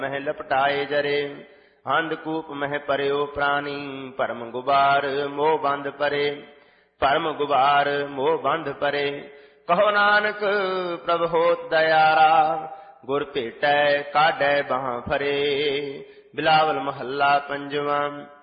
ਮਹਿ ਲਪਟਾਏ ਜਰੇ। ਅੰਧਕੂਪ ਮਹਿ ਪਰਿਓ ਪ੍ਰਾਨੀ, ਭਰਮ ਗੁਬਾਰ ਮੋਹ ਬੰਧ ਪਰੇ। ਭਰਮ ਗੁਬਾਰ ਮੋਹ ਬੰਧ ਪਰੇ। ਕਹੋ ਨਾਨਕ ਪ੍ਰਭ ਹੋਤ ਦਇਆਰਾ, ਗੁਰ ਭੇਟੈ ਕਾਢੈ ਬਾਹਾਂ ਫਰੇ। ਬਿਲਾਵਲ ਮਹੱਲਾ ਪੰਜਵਾਂ।